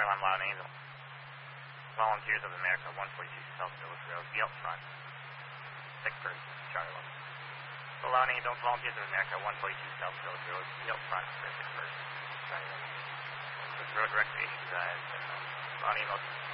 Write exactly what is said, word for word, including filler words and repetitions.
One Loud Angel. Volunteers of America, one forty-two South Village Road. Be up front. Sick person, Charlie one. So Loud Angel, Volunteers of America, one forty-two South Village Road. Be up front for sick person, Charlie one. Road Recreation Drive. Loud Angel.